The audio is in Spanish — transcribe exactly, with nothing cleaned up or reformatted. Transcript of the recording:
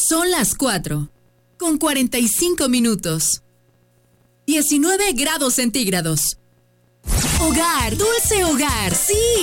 Son las cuatro, con cuarenta y cinco minutos. diecinueve grados centígrados. Hogar, dulce hogar, sí.